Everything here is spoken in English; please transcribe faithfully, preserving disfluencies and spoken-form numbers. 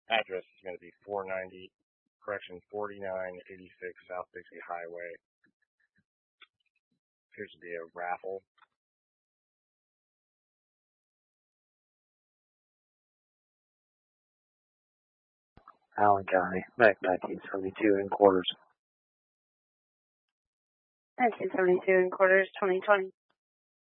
Address is going to be four ninety, correction, forty-nine eighty-six South Dixie Highway. Appears to be a raffle. Allen County, Mac nineteen seventy-two in quarters. nineteen seventy-two in quarters, twenty twenty.